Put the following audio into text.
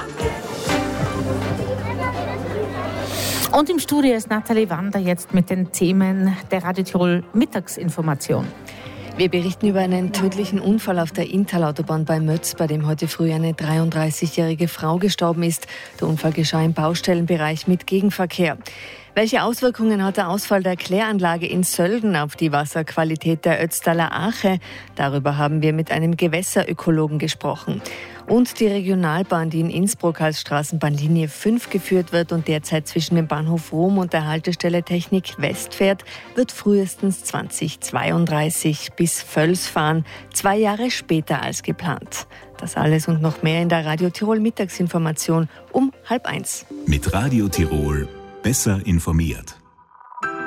Und im Studio ist Nathalie Wander jetzt mit den Themen der Radio Tirol Mittagsinformation. Wir berichten über einen tödlichen Unfall auf der Inntal-Autobahn bei Mötz, bei dem heute früh eine 33-jährige Frau gestorben ist. Der Unfall geschah im Baustellenbereich mit Gegenverkehr. Welche Auswirkungen hat der Ausfall der Kläranlage in Sölden auf die Wasserqualität der Ötztaler Ache? Darüber haben wir mit einem Gewässerökologen gesprochen. Und die Regionalbahn, die in Innsbruck als Straßenbahnlinie 5 geführt wird und derzeit zwischen dem Bahnhof Rom und der Haltestelle Technik West fährt, wird frühestens 2032 bis Völs fahren, 2 Jahre später als geplant. Das alles und noch mehr in der Radio Tirol Mittagsinformation um 12:30. Mit Radio Tirol besser informiert.